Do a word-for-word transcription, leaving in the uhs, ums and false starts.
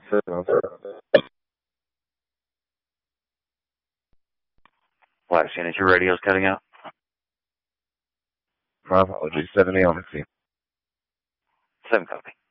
Seven, seven. Black Shannon, your radio's cutting out. My apologies. seventy on the scene. Seven copy.